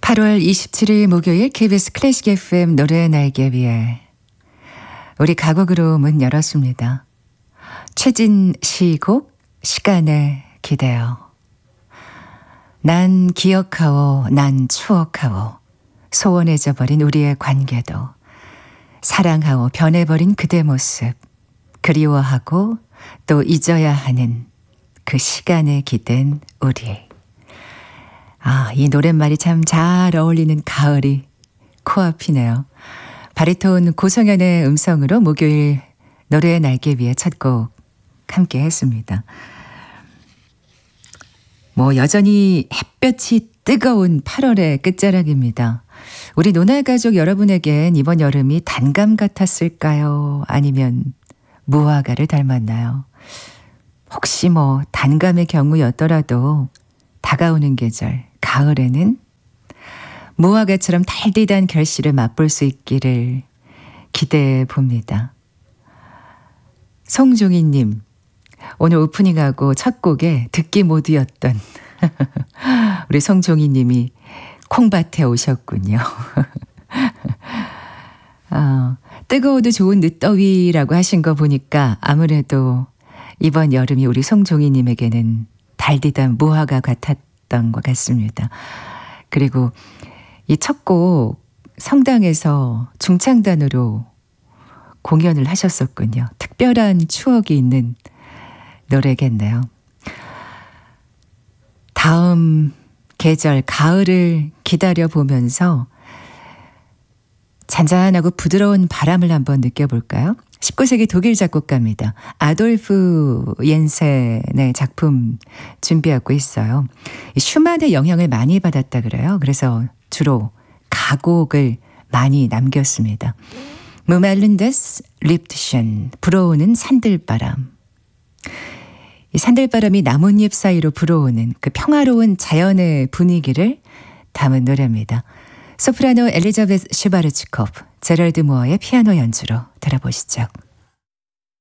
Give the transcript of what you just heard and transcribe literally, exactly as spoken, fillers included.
팔월 이십칠일 목요일 케이비에스 클래식 에프엠 노래 날개 위에 우리 가곡으로 문 열었습니다. 최진 시곡 시간에 기대어. 난 기억하오 난 추억하오 소원해져 버린 우리의 관계도 사랑하오 변해버린 그대 모습 그리워하고 또 잊어야 하는 그 시간에 기댄 우리. 아, 이 노랫말이 참 잘 어울리는 가을이 코앞이네요. 바리톤 고성현의 음성으로 목요일 노래의 날개 위에 첫 곡 함께 했습니다. 뭐 여전히 햇볕이 뜨거운 팔월의 끝자락입니다. 우리 노날가족 여러분에겐 이번 여름이 단감 같았을까요? 아니면 무화과를 닮았나요? 혹시 뭐 단감의 경우였더라도 다가오는 계절 가을에는 무화과처럼 달디단 결실을 맛볼 수 있기를 기대해 봅니다. 송종희님, 오늘 오프닝하고 첫 곡에 듣기 모드였던 우리 송종희님이 콩밭에 오셨군요. 어, 뜨거워도 좋은 늦더위라고 하신 거 보니까 아무래도 이번 여름이 우리 송종희님에게는 달디단 무화과 같았던 것 같습니다. 그리고 이 첫 곡 성당에서 중창단으로 공연을 하셨었군요. 특별한 추억이 있는 노래겠네요. 다음 계절 가을을 기다려보면서 잔잔하고 부드러운 바람을 한번 느껴볼까요? 십구 세기 독일 작곡가입니다. 아돌프 옌센의 작품 준비하고 있어요. 슈만의 영향을 많이 받았다 그래요. 그래서 주로 가곡을 많이 남겼습니다. 무말른데스 립트션, 불어오는 산들바람. 이 산들바람이 나뭇잎 사이로 불어오는 그 평화로운 자연의 분위기를 담은 노래입니다. 소프라노 엘리자베스 슈바르츠코프, 제럴드 무어의 피아노 연주로 들어보시죠.